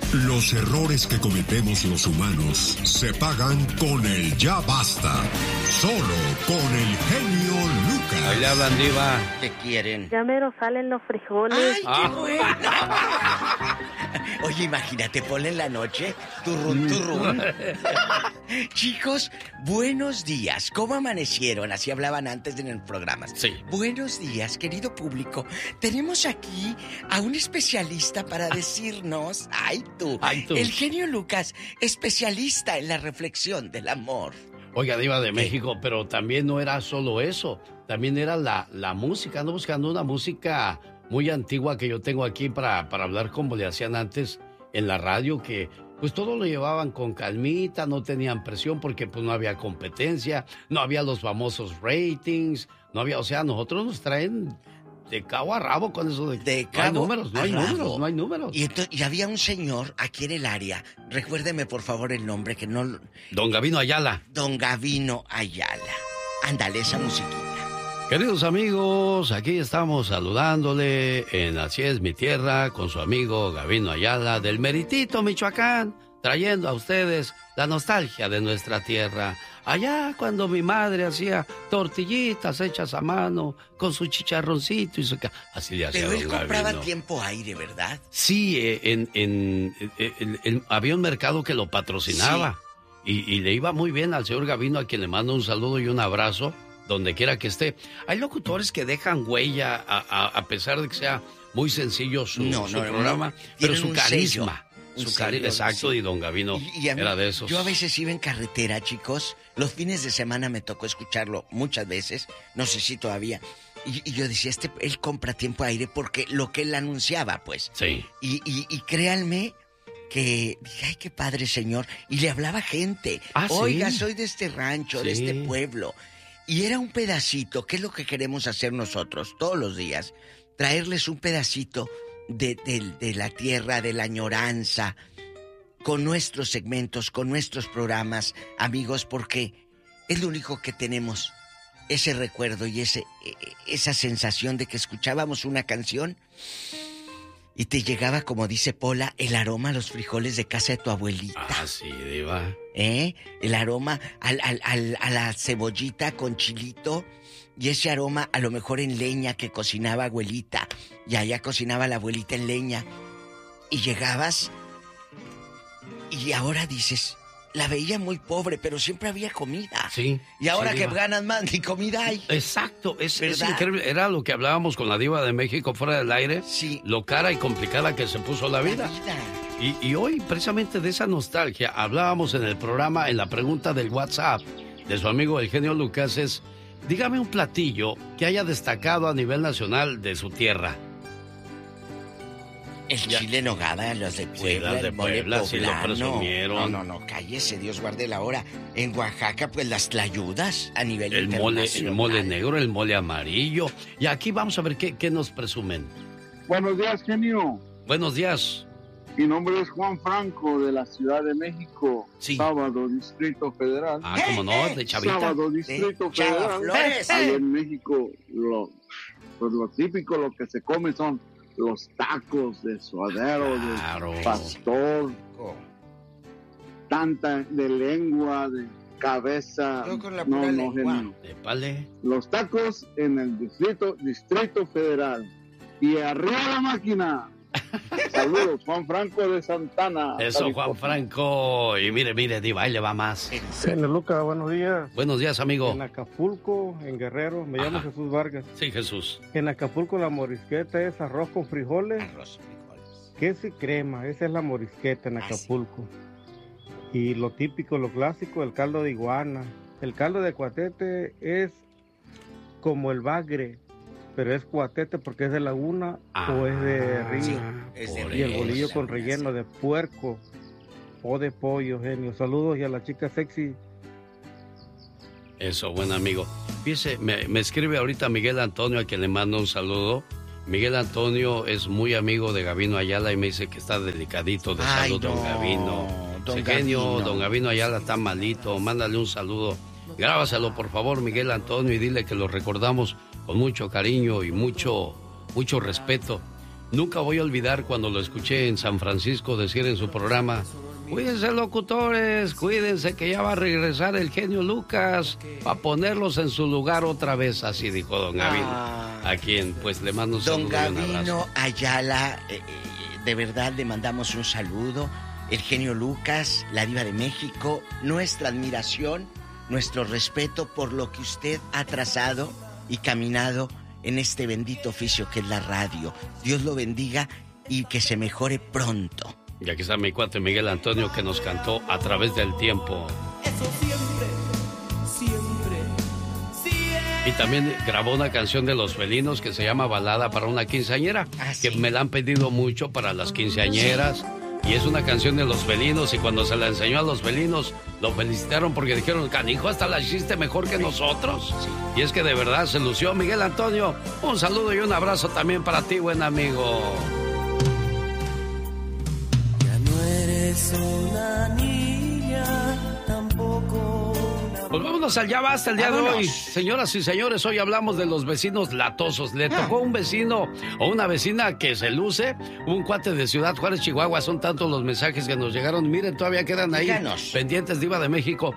Los errores que cometemos los humanos se pagan con el ya basta. Solo con el genio Lucas. Ahí le hablan, Diva. ¿Qué quieren? Ya mero salen los frijoles. ¡Ay, qué bueno! Oye, imagínate, ponle en la noche, turrún. Chicos, buenos días. ¿Cómo amanecieron? Así hablaban antes en el programa. Sí. Buenos días, querido público. Tenemos aquí a un especialista para decirnos... ¡Ay, tú! El genio Lucas, especialista en la reflexión del amor. Oiga, Diva de México, pero también no era solo eso. También era la música. Ando buscando una música muy antigua que yo tengo aquí para hablar como le hacían antes en la radio, que pues todo lo llevaban con calmita, no tenían presión porque pues no había competencia, no había los famosos ratings, no había, o sea, nosotros nos traen de cabo a rabo con eso de cabo no hay números. Y había un señor aquí en el área, recuérdeme por favor el nombre que no... Don Gavino Ayala. Don Gavino Ayala. Ándale, esa musiquita. Queridos amigos, aquí estamos saludándole en Así es mi tierra con su amigo Gavino Ayala del Meritito, Michoacán, trayendo a ustedes la nostalgia de nuestra tierra. Allá cuando mi madre hacía tortillitas hechas a mano con su chicharroncito y su... Así le hacía. Pero él Don compraba Gavino. Tiempo Aire, ¿verdad? Sí, había un mercado que lo patrocinaba, sí. y le iba muy bien al señor Gavino, a quien le mando un saludo y un abrazo donde quiera que esté. Hay locutores que dejan huella a pesar de que sea muy sencillo su programa, pero su carisma. Exacto, y don Gavino era de esos. Yo a veces iba en carretera, chicos. Los fines de semana me tocó escucharlo muchas veces. No sé si todavía. Y yo decía, él compra Tiempo Aire porque lo que él anunciaba, pues. Sí. Y créanme que dije, ay, qué padre, señor. Y le hablaba gente. Oiga, ¿sí? soy de este rancho, de este pueblo. Y era un pedacito, ¿qué es lo que queremos hacer nosotros todos los días? Traerles un pedacito de la tierra, de la añoranza, con nuestros segmentos, con nuestros programas, amigos, porque es lo único que tenemos, ese recuerdo y esa sensación de que escuchábamos una canción y te llegaba, como dice Pola, el aroma a los frijoles de casa de tu abuelita. Ah, sí, Diva. El aroma a la cebollita con chilito. Y ese aroma a lo mejor en leña que cocinaba abuelita. Y allá cocinaba la abuelita en leña. Y llegabas y ahora dices, la veía muy pobre, pero siempre había comida. Sí. Y ahora sí, que Diva. ganas más, ni comida hay. Exacto, es increíble. Era lo que hablábamos con la Diva de México fuera del aire. Sí. Lo cara y complicada que se puso la vida. Y hoy, precisamente de esa nostalgia, hablábamos en el programa, en la pregunta del WhatsApp de su amigo el genio Lucas, es... Dígame un platillo que haya destacado a nivel nacional de su tierra. El chile en nogada, los de Puebla, las de el mole Puebla, sí lo poblano. presumieron. No, cállese, Dios guarde la hora. En Oaxaca, pues las tlayudas a nivel internacional. El mole negro, el mole amarillo. Y aquí vamos a ver qué nos presumen. Buenos días, genio. Buenos días. Mi nombre es Juan Franco, de la Ciudad de México. Sí. Sábado, Distrito Federal. Ah, ¿cómo no? De Chavita. Sábado, Distrito Chava Federal. Flores. Ahí en México, lo típico, lo que se come son los tacos de suadero, Claro. de pastor, tanta de lengua, de cabeza. Yo con la pura lengua. genio. Épale. Los tacos en el Distrito Federal. Y arriba la máquina. Saludos, Juan Franco de Santana. Eso, California. Juan Franco. Y mire, Diva, ahí le va más. Genio Lucas, buenos días. Buenos días, amigo. En Acapulco, en Guerrero, me llamo Jesús Vargas. Sí, Jesús. En Acapulco la morisqueta es arroz con frijoles, queso y crema. Esa es la morisqueta en Acapulco. Y lo típico, lo clásico, el caldo de iguana. El caldo de cuatete es como el bagre, pero es cuatete porque es de laguna o es de río. Sí, es de Y río. el bolillo con relleno de puerco o de pollo, genio. Saludos y a la chica sexy. Eso, buen amigo. Fíjese, me escribe ahorita Miguel Antonio, a quien le mando un saludo. Miguel Antonio es muy amigo de Gavino Ayala y me dice que está delicadito de salud, don Gavino. Don Genio, Gavino. don Gavino Ayala está malito, mándale un saludo. Grábaselo, por favor, Miguel Antonio, y dile que lo recordamos con mucho cariño y mucho respeto. Nunca voy a olvidar cuando lo escuché en San Francisco decir en su programa: cuídense, locutores, cuídense que ya va a regresar el genio Lucas para ponerlos en su lugar otra vez. Así dijo don Gavino, a quien pues le mando un saludo y un abrazo. Don Gavino Ayala, de verdad le mandamos un saludo. El genio Lucas, la diva de México, nuestra admiración, nuestro respeto por lo que usted ha trazado y caminado en este bendito oficio que es la radio. Dios lo bendiga y que se mejore pronto. Y aquí está mi cuate Miguel Antonio, que nos cantó A Través del Tiempo. Eso siempre, siempre, siempre. Y también grabó una canción de Los Felinos que se llama Balada para una quinceañera, que me la han pedido mucho para las quinceañeras. Y es una canción de Los Felinos, y cuando se la enseñó a Los Felinos, lo felicitaron porque dijeron: canijo, hasta la hiciste mejor que nosotros. Y es que de verdad se lució. Miguel Antonio, un saludo y un abrazo también para ti, buen amigo. Ya no eres una niña, tampoco una... Pues vámonos al Ya Basta el día de hoy. Señoras y señores, hoy hablamos de los vecinos latosos. Le tocó un vecino o una vecina que se luce, un cuate de Ciudad Juárez, Chihuahua. Son tantos los mensajes que nos llegaron. Miren, todavía quedan ahí pendientes, diva de México.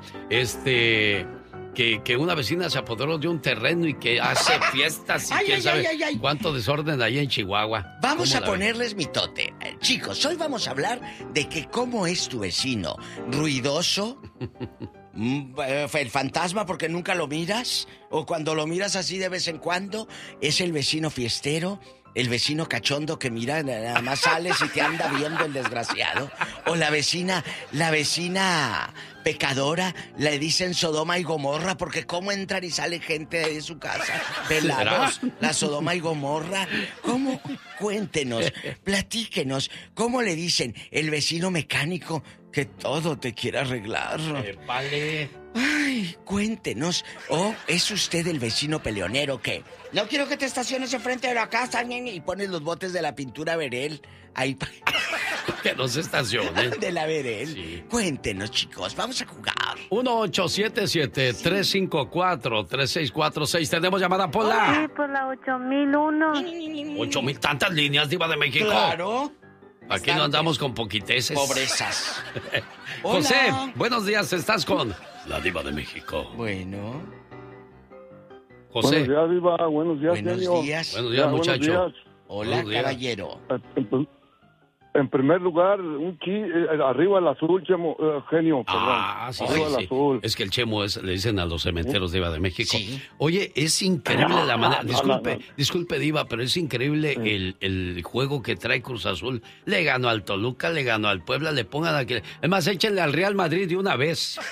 Que una vecina se apoderó de un terreno y que hace fiestas y quién sabe cuánto desorden ahí en Chihuahua. Vamos a ponerles mitote. Chicos, hoy vamos a hablar de que cómo es tu vecino. ¿Ruidoso? ¿El fantasma porque nunca lo miras? ¿O cuando lo miras así de vez en cuando? ¿Es el vecino fiestero? ¿El vecino cachondo que mira, nada más sales y te anda viendo el desgraciado? ¿O la vecina pecadora, le dicen Sodoma y Gomorra porque cómo entran y sale gente de su casa pelados? La Sodoma y Gomorra. ¿Cómo? Cuéntenos, platíquenos. ¿Cómo le dicen el vecino mecánico que todo te quiere arreglar? Vale. Ay, cuéntenos. ¿O es usted el vecino peleonero que no quiero que te estaciones enfrente de la casa y pones los botes de la pintura Verel ahí? Que no se estacione. De la Verel. Sí. Cuéntenos, chicos, vamos a jugar. 1-877-354-3646. ¿Tenemos llamada, Pola? Sí, por la 8001. 8,000, tantas líneas, diva de México. Claro. Aquí no andamos con poquiteces. Pobrezas. José, buenos días, estás con la diva de México. Bueno. José. Buenos días, diva. Buenos días, buenos genio. días. Buenos días, muchacho. Buenos días. Hola, buenos días, caballero. En primer lugar, arriba el azul, Chemo, genio. Sí, arriba el azul. Es que el Chemo le dicen a los cementeros, diva de México. Sí. Oye, es increíble la manera. Disculpe, diva, pero es increíble el juego que trae Cruz Azul. Le ganó al Toluca, le ganó al Puebla, le pongan a que... Es más, échenle al Real Madrid de una vez.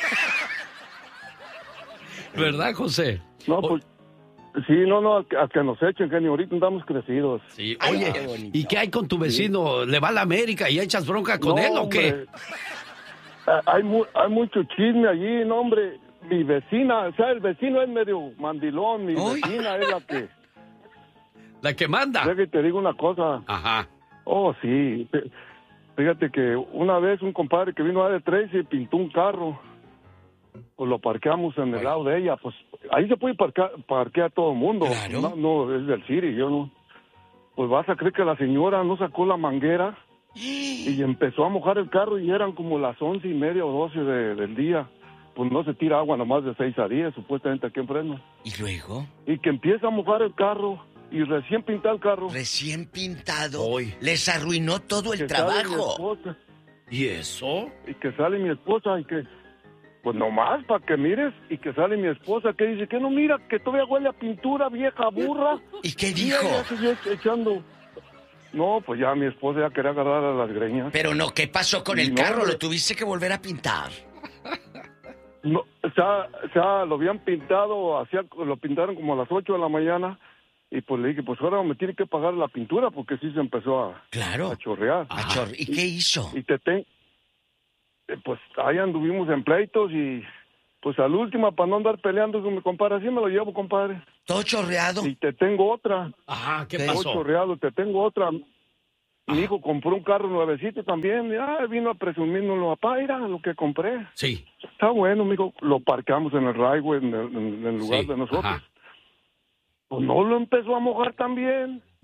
¿Verdad, José? No, pues... Sí, no, a que nos echen, genio. Ahorita andamos crecidos. Sí, oye, ¿y qué hay con tu vecino? ¿Le va a la América y echas bronca con él o qué? Hay mucho chisme allí, no, hombre. Mi vecina, o sea, el vecino es medio mandilón. Mi vecina es la que... ¿La que manda? Déjame que te digo una cosa. Ajá. Oh, sí. Fíjate que una vez un compadre que vino a de Tracy pintó un carro. Pues lo parqueamos en el lado de ella. Pues ahí se puede parquear todo el mundo. Claro. No, es del City, yo no. Pues vas a creer que la señora no sacó la manguera y empezó a mojar el carro y eran como las 11:30 o 12 del día. Pues no se tira agua nomás de 6 a 10, supuestamente aquí en Fresno. ¿Y luego? Y que empieza a mojar el carro y recién pintado el carro. Recién pintado. Hoy. Les arruinó todo el trabajo. ¿Y eso? Y que sale mi esposa y que... Pues nomás, para que mires, y que sale mi esposa que dice que no mira, que todavía huele a pintura, vieja burra. ¿Y qué dijo? Y ella siguió echando. No, pues ya mi esposa ya quería agarrar a las greñas. Pero no, ¿qué pasó con el carro? ¿Lo tuviste que volver a pintar? No, o sea, lo habían pintado, lo pintaron como a las 8 de la mañana, y pues le dije, pues ahora me tiene que pagar la pintura, porque sí se empezó a chorrear. ¿Y qué hizo? Y pues ahí anduvimos en pleitos y pues al último, para no andar peleando con mi compadre, así me lo llevo, compadre. ¿Todo chorreado? Y te tengo otra. Ajá, ¿qué pasó? Todo chorreado, te tengo otra. Mi hijo compró un carro nuevecito también. Vino a presumírnoslo, papá, mira lo que compré. Sí. Está bueno, mijo. Lo parqueamos en el driveway, en el lugar de nosotros. Ajá. Pues no lo empezó a mojar también.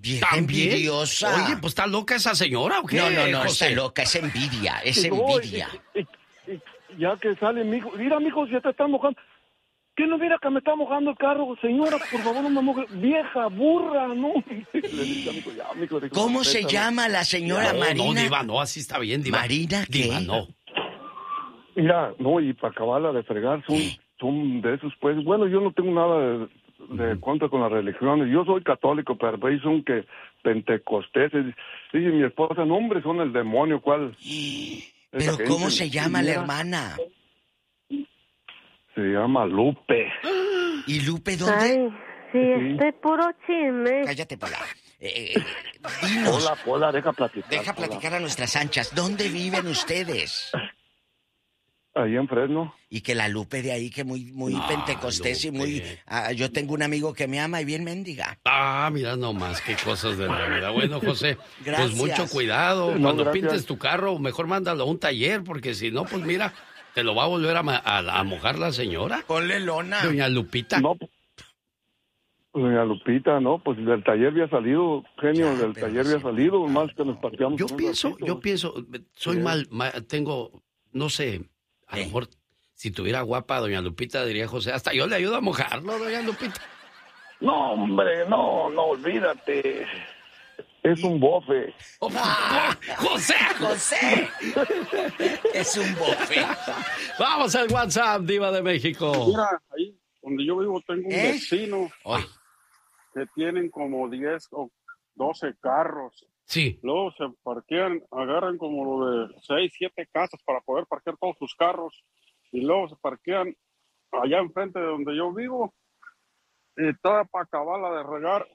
Vieja ¿También? envidiosa. Oye, pues está loca esa señora, ¿o qué? No, José? está loca, es envidia, es No, envidia. y ya que sale mi hijo, mira, mijo, si ya te está mojando. ¿Qué no mira que me está mojando el carro? Señora, por favor, no me moje. Vieja, burra, ¿no? Le dije, amigo, ya, mijo, dijo, ¿Cómo se respétame. llama la señora No, Marina? no, Diva, no, así está bien, Diva. ¿Marina qué? Diva, no. Mira, no, y para acabarla de fregar, son de esos, pues, bueno, yo no tengo nada de contra con las religiones. Yo soy católico, pero veis son que pentecosteses. Dice mi esposa, no, hombre, son el demonio, ¿cuál? ¿Pero Esa cómo gente, se llama la mira, hermana? Se llama Lupe. ¿Y Lupe dónde? Ay, sí, este puro chisme. Cállate, Pola. Dinos. Hola, deja platicar. Deja platicar a nuestras anchas. ¿Dónde viven ustedes? Ahí en Fresno. Y que la Lupe de ahí, que muy Ah, pentecostés y muy... Lupe. yo tengo un amigo que me ama y bien mendiga. Ah, mira nomás, qué cosas de la vida. Bueno, José, Gracias. pues mucho cuidado. No, Cuando gracias. pintes tu carro, mejor mándalo a un taller, porque si no, pues mira, te lo va a volver a mojar la señora. Ponle lona. Doña Lupita. No, doña Lupita, no, pues del taller había salido, genio, Ya, del pero taller sí, había salido, más que nos partíamos. Yo un pienso, ratito. soy Sí. tengo, no sé, a lo ¿Eh? mejor si tuviera guapa doña Lupita, diría José, hasta yo le ayudo a mojarlo, doña Lupita. No, hombre, no, olvídate. Es un bofe. Oh, ¡José! ¡José! Es un bofe. Vamos al WhatsApp, Diva de México. Mira, ahí donde yo vivo tengo un vecino Ay, que tienen como 10 o 12 carros. Sí. Luego se parquean, agarran como lo de 6, 7 casas para poder parquear todos sus carros. Y luego se parquean allá enfrente de donde yo vivo. Y toda para acabarla de regar,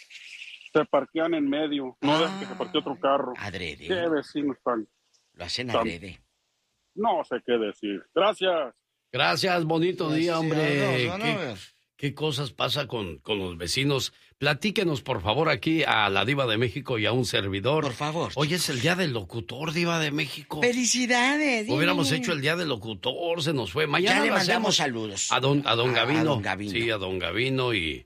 se parquean en medio. No dejan que se parquee otro carro. adrede. ¿Qué vecinos tan? Lo hacen adrede. No sé qué decir. Gracias. Gracias, bonito día, hombre. No, ¿Qué cosas pasa con los vecinos? Platíquenos, por favor, aquí a la Diva de México y a un servidor. Por favor. Hoy es el Día del Locutor, Diva de México. ¡Felicidades! Hubiéramos hecho el Día del Locutor, se nos fue. Mañana Ya le lo mandamos hacemos. saludos. A don Gavino. A don Gavino. Sí, a don Gavino y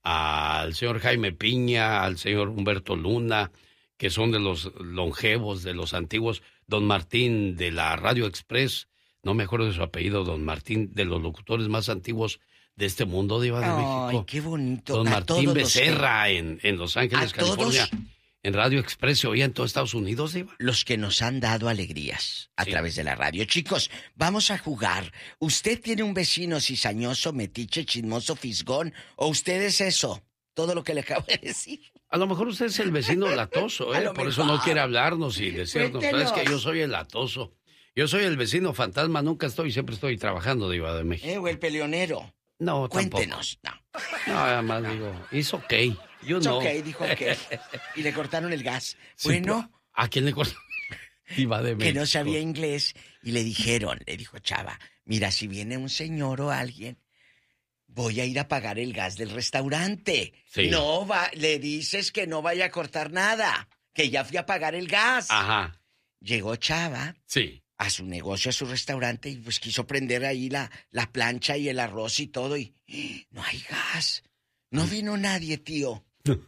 al señor Jaime Piña, al señor Humberto Luna, que son de los longevos, de los antiguos. Don Martín de la Radio Express, no me acuerdo de su apellido, don Martín, de los locutores más antiguos de este mundo, Diva de México. Ay, qué bonito. Don A Martín todos Becerra en Los Ángeles, a California. todos En Radio Express se oía en todo Estados Unidos, Diva. los que nos han dado alegrías a Sí. través de la radio. Chicos, vamos a jugar. ¿Usted tiene un vecino cizañoso, metiche, chismoso, fisgón? ¿O usted es eso? Todo lo que le acabo de decir. A lo mejor usted es el vecino latoso, A ¿eh? lo Por eso mejor. no quiere hablarnos y decirnos, Cuéntenos. ¿sabes que yo soy el latoso? Yo soy el vecino fantasma, nunca estoy, siempre estoy trabajando, Diva de México. O el peleonero. No, Cuéntenos. No. tampoco. No, además digo, it's okay. Yo It's no. ok, dijo que. Y le cortaron el gas. Sí, Bueno, ¿a quién le cortó? Diva de México. que no sabía inglés y le dijeron, le dijo Chava, mira, si viene un señor o alguien, voy a ir a pagar el gas del restaurante. Sí. No va, le dices que no vaya a cortar nada, que ya fui a pagar el gas. Ajá, Llegó Chava sí. a su negocio, a su restaurante, y pues quiso prender ahí la plancha y el arroz y todo, y no hay gas. No vino nadie, tío.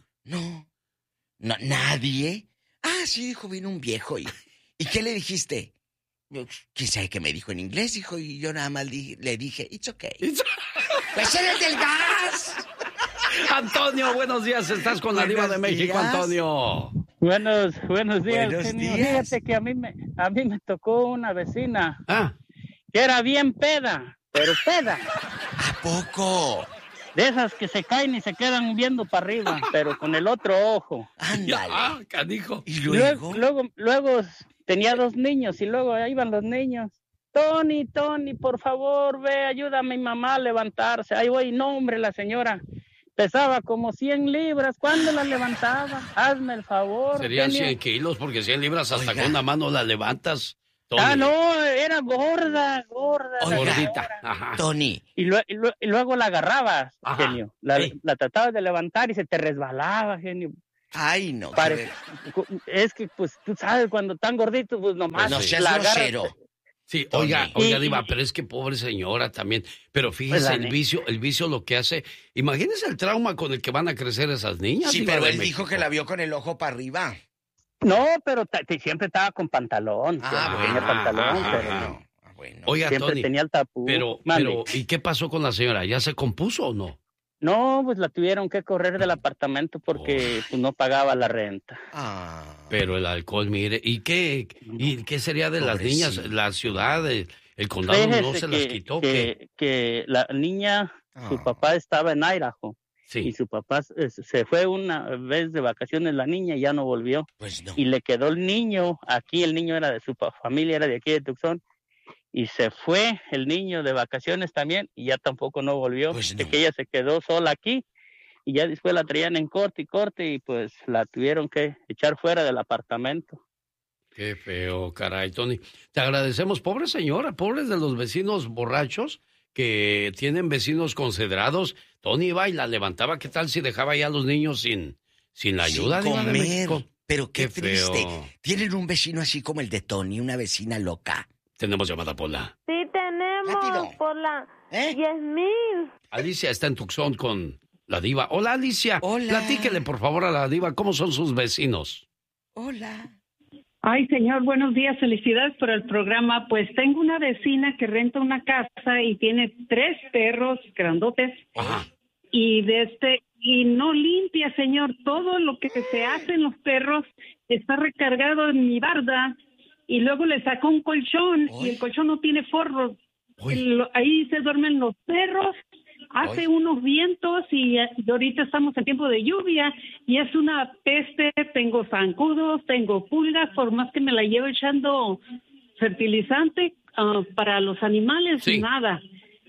No. No, ¿nadie? Ah, sí, dijo, vino un viejo. ¿Y qué le dijiste? ¿Quién sabe qué me dijo en inglés, hijo? Y yo nada más le dije, it's okay. ¡Pues eres del gas! Antonio, buenos días, estás con la Diva de Buenos México, días. Antonio. Buenos días, Buenos genio. días. Fíjate que a mí me tocó una vecina Ah, que era bien peda, pero peda. ¿A poco? De esas que se caen y se quedan viendo para arriba, pero con el otro ojo. Ándale. ah, canijo. ¿Y luego? Luego tenía 2 niños y luego ahí iban los niños. Tony, por favor, ve, ayuda a mi mamá a levantarse. Ahí voy, no, hombre, la señora pesaba como 100 libras. ¿Cuándo la levantaba? Hazme el favor. Serían genio. 100 kilos, porque 100 libras hasta Oiga. con una mano la levantas. Tony. Ah, no, era gorda. Oiga. la Gordita. señora. Ajá. Tony, Y luego la agarrabas, Ajá. genio. Ey. La tratabas de levantar y se te resbalaba, genio. ay, no. Es que, pues, tú sabes, cuando tan gordito, pues nomás No seas la agarras. grosero. Sí, oiga, Diva, pero es que pobre señora también. Pero fíjese, el vicio lo que hace. Imagínese el trauma con el que van a crecer esas niñas. Sí, pero él dijo que la vio con el ojo para arriba. No, pero siempre estaba con pantalón. Tenía pantalón, pero bueno. Oiga, siempre Tony, tenía el tapú. Pero, ¿y qué pasó con la señora? ¿Ya se compuso o no? No, pues la tuvieron que correr del apartamento porque pues, no pagaba la renta. Pero el alcohol, mire, ¿y qué sería de las niñas? La ciudad, el condado no se las quitó. Que la niña, su papá estaba en Idaho. Sí. Y su papá se fue una vez de vacaciones la niña y ya no volvió. Pues no. Y le quedó el niño aquí, el niño era de su familia, era de aquí de Tucson. Y se fue el niño de vacaciones también y ya tampoco no volvió. Pues no. De que ella se quedó sola aquí y ya después la traían en corte y pues la tuvieron que echar fuera del apartamento. Qué feo, caray, Tony. Te agradecemos, pobre señora, pobres de los vecinos borrachos que tienen vecinos considerados. Tony iba y la levantaba. ¿Qué tal si dejaba ya a los niños sin la ayuda de México? Pero qué triste. Feo. Tienen un vecino así como el de Tony, una vecina loca. Tenemos llamada, Pola. Sí, tenemos, Pola. 10,000. Alicia está en Tucson con la Diva. Hola, Alicia. Hola. Platíquele, por favor, a la Diva, ¿cómo son sus vecinos? Hola. Ay, señor, buenos días, felicidades por el programa. Pues tengo una vecina que renta una casa y tiene 3 perros grandotes. Ajá. Y y no limpia, señor. Todo lo que se hace en los perros está recargado en mi barda. Y luego le sacó un colchón y el colchón no tiene forros. Ahí se duermen los perros. Hace unos vientos y ahorita estamos en tiempo de lluvia y es una peste. Tengo zancudos, tengo pulgas, por más que me la llevo echando fertilizante para los animales, nada.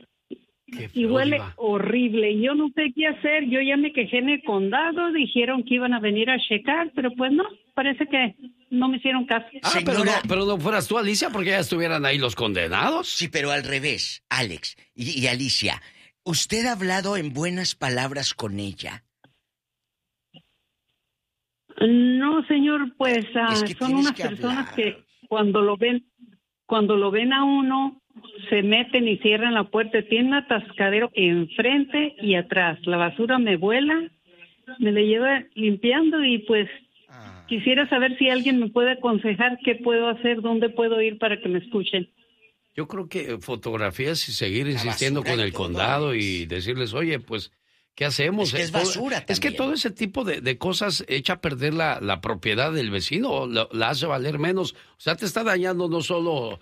Y huele horrible. Yo no sé qué hacer. Yo ya me quejé en el condado, dijeron que iban a venir a checar, pero pues no, parece que no me hicieron caso. Pero no fueras tú, Alicia, porque ya estuvieran ahí los condenados. Sí, pero al revés, Alex y Alicia. ¿Usted ha hablado en buenas palabras con ella? No, señor, pues son unas personas que cuando lo ven a uno, se meten y cierran la puerta. Tiene un atascadero enfrente y atrás. La basura me vuela, me la lleva limpiando y pues quisiera saber si alguien me puede aconsejar qué puedo hacer, dónde puedo ir para que me escuchen. Yo creo que fotografías y seguir insistiendo con el condado y decirles, oye, pues, ¿qué hacemos? Es basura también. Es que todo ese tipo de cosas echa a perder la propiedad del vecino, la hace valer menos. O sea, te está dañando no solo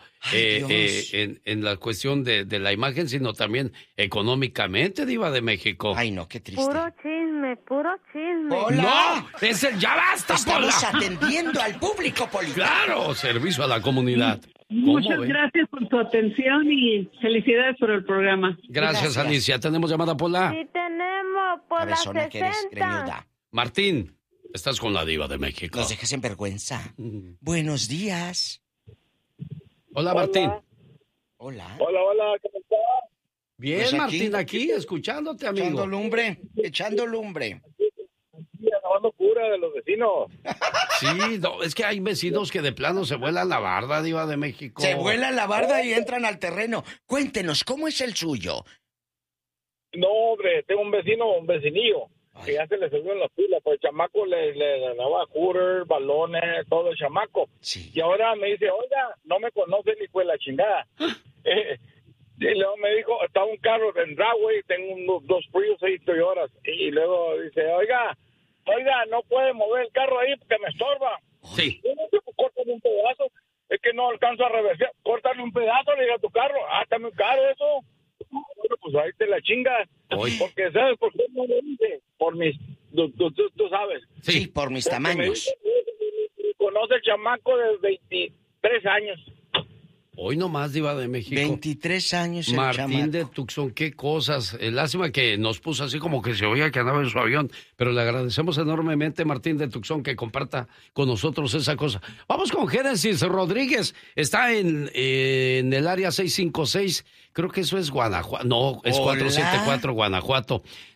en la cuestión de la imagen, sino también económicamente, Diva de México. Ay, no, qué triste. Puro chisme. ¡Hola! ¡No! ¡Es el ya basta, Pola! Estamos atendiendo al público, Polita. ¡Claro! Servicio a la comunidad. Muchas gracias por su atención y felicidades por el programa. Gracias, Alicia. ¿Tenemos llamada, Pola? Sí, tenemos por la 60. Martín, estás con la Diva de México. Nos dejas en vergüenza. Buenos días. Hola, Martín. Hola. Hola, ¿cómo estás? Bien, pues Martín, aquí, escuchándote, amigo. Echando lumbre. Lavando cura de los vecinos. Sí, no, es que hay vecinos que de plano se vuelan la barda, Diva de México. Se vuelan la barda y entran al terreno. Cuéntenos, ¿cómo es el suyo? No, hombre, tengo un vecinillo, que ya se le subió en la pila, pues el chamaco le daba cooler, balones, todo el chamaco. Sí. Y ahora me dice, oiga, no me conoce ni fue la chingada. Y luego me dijo, está un carro en driveway, tengo 2 Prius y Toyotas. Y luego dice, oiga, no puede mover el carro ahí porque me estorba. Sí. Córtale un pedazo, es que no alcanzo a reversar. Córtale un pedazo, le digo a tu carro. Está muy caro eso. Bueno, pues ahí te la chingas. Porque, ¿sabes por qué no me dice? Por mis, tú sabes. Sí, por mis tamaños. Conoce el chamaco de 23 años. Hoy nomás, Diva de México. 23 años el Martín chamaco. de Tucson, qué cosas. Lástima que nos puso así como que se oía que andaba en su avión, pero le agradecemos enormemente, Martín de Tucson, que comparta con nosotros esa cosa. Vamos con Génesis Rodríguez. Está en el área 656. Creo que eso es Guanajuato. No, es 474 Guanajuato.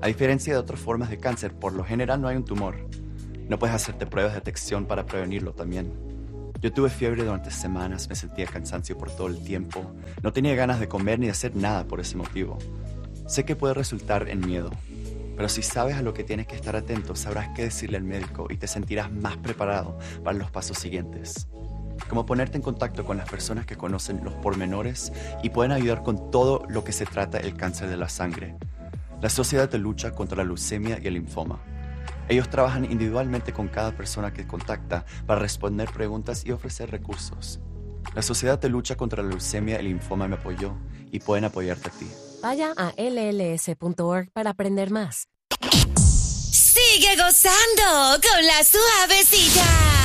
A diferencia de otras formas de cáncer, por lo general no hay un tumor. No puedes hacerte pruebas de detección para prevenirlo también. Yo tuve fiebre durante semanas, me sentía cansancio por todo el tiempo. No tenía ganas de comer ni de hacer nada por ese motivo. Sé que puede resultar en miedo, pero si sabes a lo que tienes que estar atento, sabrás qué decirle al médico y te sentirás más preparado para los pasos siguientes. Como ponerte en contacto con las personas que conocen los pormenores y pueden ayudar con todo lo que se trata el cáncer de la sangre. La Sociedad de Lucha contra la Leucemia y el Linfoma. Ellos trabajan individualmente con cada persona que contacta para responder preguntas y ofrecer recursos. La Sociedad de Lucha contra la Leucemia y el Linfoma me apoyó y pueden apoyarte a ti. Vaya a lls.org para aprender más. Sigue gozando con la Suavecita.